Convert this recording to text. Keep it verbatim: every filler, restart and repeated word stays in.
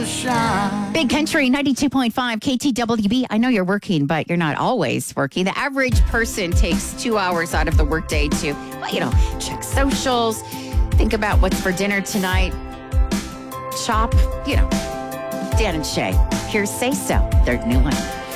shine. Big Country ninety-two point five K T W B. I know you're working, but you're not always working. The average person takes two hours out of the workday to, well, you know, check socials, think about what's for dinner tonight, shop, you know. Dan and Shay. Here's Say So, their new one.